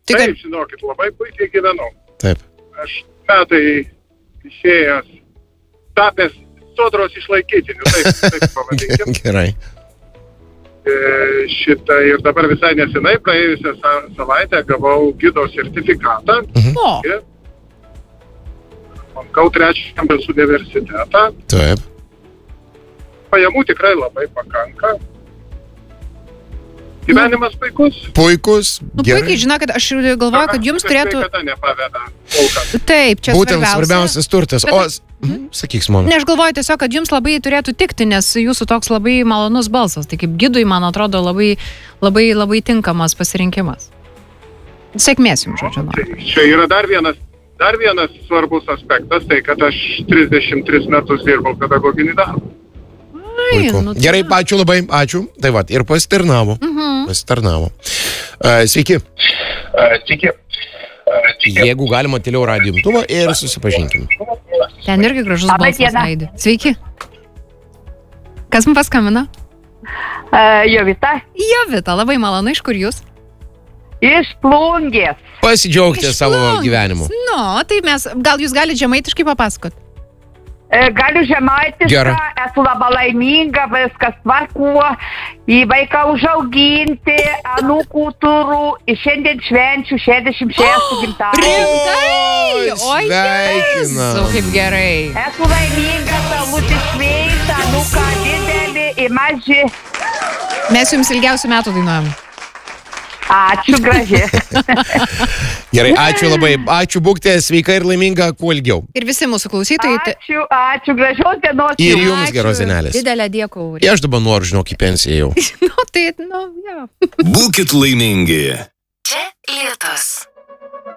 Taip, žinokit, labai puikiai gyvenau. Taip. Aš metai išėjęs, tapęs sodros išlaikytiniu, taip pavadinkim. Gerai. Šitą ir dabar visai nesenai, praėjusią savaitę gavau gido sertifikatą. O, Lankau 3 amžiaus universitetą. Taip. Pajamų tikrai labai pakanka. Gyvenimas puikus. Puikus. puikiai, žinokit, aš galvoju, kad jums turėtų... Sveikata nepaveda. kol kas. Taip, čia Būtent svarbiausia. svarbiausias turtas. Sakyk, Simona. Ne, aš galvoju tiesiog, kad jums labai turėtų tikti, nes jūsų toks labai malonus balsas. Tai kaip gidui, man atrodo, labai tinkamas pasirinkimas. Sėkmės jums, žodžiu. Tai čia yra dar vienas svarbus aspektas, tai kad aš 33 metus dirbau pedagoginį darbą. Puiku. Gerai, ačiū labai, ačiū. Tai va, ir pasitarnavo. Pasitarnavo. Sveiki. Sveiki. Jeigu galima, toliau radijo imtuvą ir susipažinkim. Ten irgi gražus balsas Aidi. Sveiki. Kas man paskambino? Jovita. Jovita, labai malonu, iš kur jūs? Iš Plungės. Pasidžiaugti savo gyvenimu. Nu, tai gal jūs galite žemaitiškai papasakot? Galiu žemaitišką, Gerai. esu labai laiminga, viskas tvarku, į vaiką užauginti, anūkų turiu, ir šiandien švenčiu 66 gimtadienį. Rimtai? Oi, sveikinam. Jėzau, kaip gerai. Esu laiminga, saulutė šveita, anūką didelį ir maži. Mes jums ilgiausių metų dainuojam. Ačiū gražiai. Gerai, ačiū labai. Ačiū, būkite sveika ir laiminga kuo ilgiau. Ir visi mūsų klausytojai. Ačiū gražios dienos. Ir jums geros dienelės. Didelę dėkui. Aš dabar noriu, žinok, į pensiją jau. Nu, tai, jo. Būkit laimingi.